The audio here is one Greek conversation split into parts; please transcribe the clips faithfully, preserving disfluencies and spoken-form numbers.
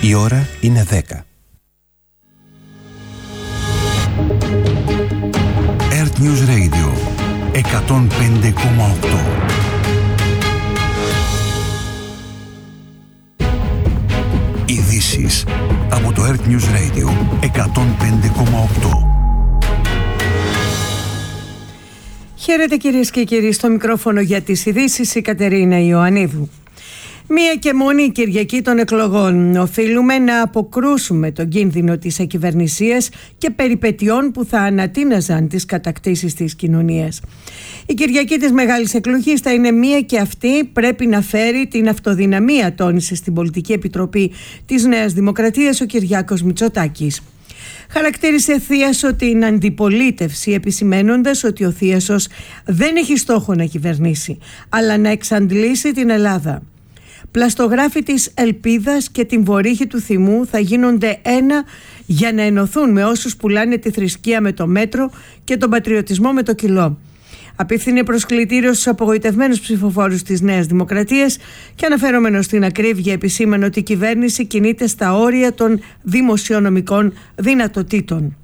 Η ώρα είναι δέκα. Earth News Radio εκατόν πέντε κόμμα οκτώ. Ειδήσεις από το Earth News Radio εκατόν πέντε κόμμα οκτώ. Χαίρετε κυρίες και κύριοι, στο μικρόφωνο για τις ειδήσεις η Κατερίνα Ιωαννίδου. Μία και μόνη Κυριακή των εκλογών. Οφείλουμε να αποκρούσουμε τον κίνδυνο της ακυβερνησίας και περιπετειών που θα ανατείναζαν τις κατακτήσεις της κοινωνίας. Η Κυριακή της Μεγάλης Εκλογής θα είναι μία και αυτή πρέπει να φέρει την αυτοδυναμία, τόνισε στην Πολιτική Επιτροπή της Νέας Δημοκρατίας ο Κυριάκος Μητσοτάκης. Χαρακτήρισε θίασο την αντιπολίτευση, επισημένοντας ότι ο θίασος δεν έχει στόχο να κυβερνήσει, αλλά να εξαντλήσει την Ελλάδα. Πλαστογράφοι της ελπίδας και την βορύχη του θυμού θα γίνονται ένα για να ενωθούν με όσους πουλάνε τη θρησκεία με το μέτρο και τον πατριωτισμό με το κιλό. Απίφθινε προσκλητήριο στους απογοητευμένους ψηφοφόρους της Νέας Δημοκρατίας και αναφερόμενος στην ακρίβεια επισήμανε ότι η κυβέρνηση κινείται στα όρια των δημοσιονομικών δυνατοτήτων.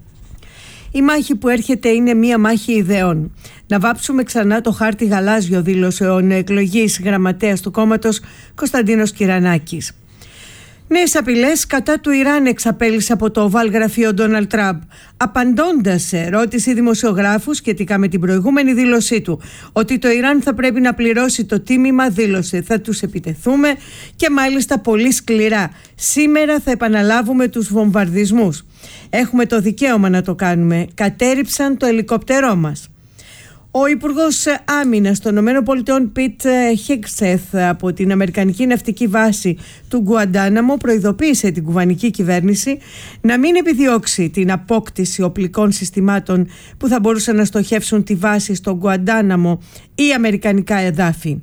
Η μάχη που έρχεται είναι μία μάχη ιδεών. Να βάψουμε ξανά το χάρτη γαλάζιο, δήλωσε ο νεοεκλογής γραμματέας του κόμματος Κωνσταντίνος Κυρανάκης. Νέες απειλές κατά του Ιράν εξαπέλυσε από το Οβάλ γραφείο Ντόναλντ Τραμπ, απαντώντας σε ερώτηση δημοσιογράφου σχετικά με την προηγούμενη δήλωσή του ότι το Ιράν θα πρέπει να πληρώσει το τίμημα. Δήλωσε: θα τους επιτεθούμε και μάλιστα πολύ σκληρά. Σήμερα θα επαναλάβουμε τους βομβαρδισμούς. Έχουμε το δικαίωμα να το κάνουμε. Κατέρριψαν το ελικόπτερό μας. Ο Υπουργός Άμυνας των ΗΠΑ Πιτ Χέγκσεθ από την Αμερικανική ναυτική βάση του Γκουαντάναμο προειδοποίησε την κουβανική κυβέρνηση να μην επιδιώξει την απόκτηση οπλικών συστημάτων που θα μπορούσαν να στοχεύσουν τη βάση στο Γκουαντάναμο ή αμερικανικά εδάφη.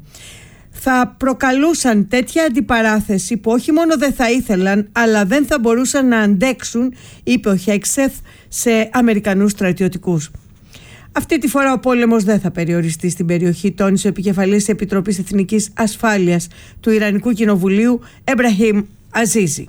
Θα προκαλούσαν τέτοια αντιπαράθεση που όχι μόνο δεν θα ήθελαν, αλλά δεν θα μπορούσαν να αντέξουν, είπε ο Χέγκσεθ σε Αμερικανούς στρατιωτικούς. Αυτή τη φορά ο πόλεμος δεν θα περιοριστεί στην περιοχή, τόνισε ο επικεφαλής της Επιτροπής Εθνικής Ασφάλειας του Ιρανικού Κοινοβουλίου, Εμπραχήμ Αζίζη.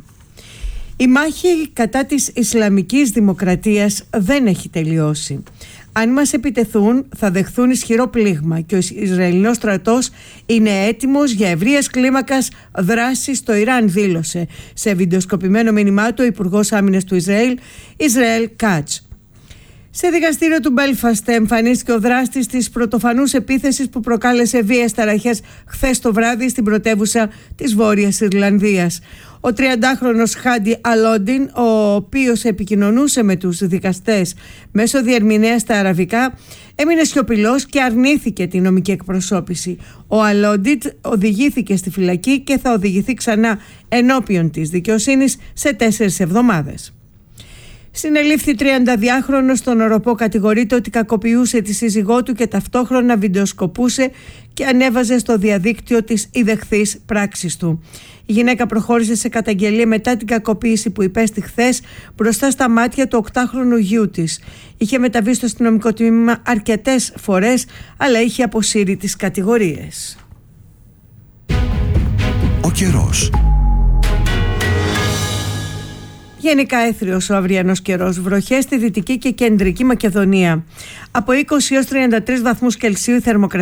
Η μάχη κατά της Ισλαμικής Δημοκρατίας δεν έχει τελειώσει. Αν μας επιτεθούν θα δεχθούν ισχυρό πλήγμα και ο Ισραηλινός στρατός είναι έτοιμος για ευρείας κλίμακας δράση στο Ιράν, δήλωσε σε βιντεοσκοπημένο μήνυμά του ο Υπουργός Άμυνας του Ισραήλ, Ισραήλ Κάτς. Σε δικαστήριο του Μπέλφαστ εμφανίστηκε ο δράστης της πρωτοφανούς επίθεσης που προκάλεσε βίαιες ταραχές χθες το βράδυ στην πρωτεύουσα της Βόρειας Ιρλανδίας. Ο τριαντάχρονος Χάντι Αλόντιν, ο οποίος επικοινωνούσε με τους δικαστές μέσω διερμηνέα στα αραβικά, έμεινε σιωπηλός και αρνήθηκε τη νομική εκπροσώπηση. Ο Αλόντιν οδηγήθηκε στη φυλακή και θα οδηγηθεί ξανά ενώπιον της δικαιοσύνης σε τέσσερις εβδομάδες. Συνελήφθη τριανταδυάχρονος στον Οροπό, κατηγορείται ότι κακοποιούσε τη σύζυγό του και ταυτόχρονα βιντεοσκοπούσε και ανέβαζε στο διαδίκτυο τις ιδεχθείς πράξεις του. Η γυναίκα προχώρησε σε καταγγελία μετά την κακοποίηση που υπέστη χθες μπροστά στα μάτια του οκτάχρονου γιού της. Είχε μεταβεί στο αστυνομικό τμήμα αρκετές φορές, αλλά είχε αποσύρει τις κατηγορίες. Ο καιρός. Γενικά έθριος ο αυριανός καιρός, βροχές στη Δυτική και Κεντρική Μακεδονία. Από είκοσι έως τριάντα τρεις βαθμούς Κελσίου η θερμοκρασία